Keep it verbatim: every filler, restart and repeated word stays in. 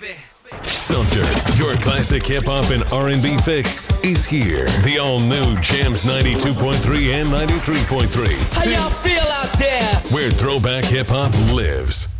baby. Sumter, your classic hip-hop and R and B fix, is here. The all-new Jams ninety-two point three and ninety-three point three. How y'all feel out there? Where throwback hip-hop lives.